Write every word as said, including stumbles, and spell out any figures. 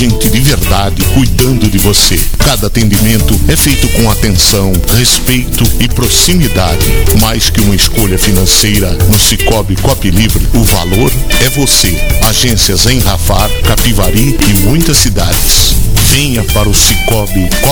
gente de verdade cuidando de você. Cada atendimento é feito com atenção, respeito e proximidade. Mais que uma escolha financeira, no Cicobi Copilivre, o valor é você. Agências em Rafar, Capivari e muitas cidades. Venha para o Cicobi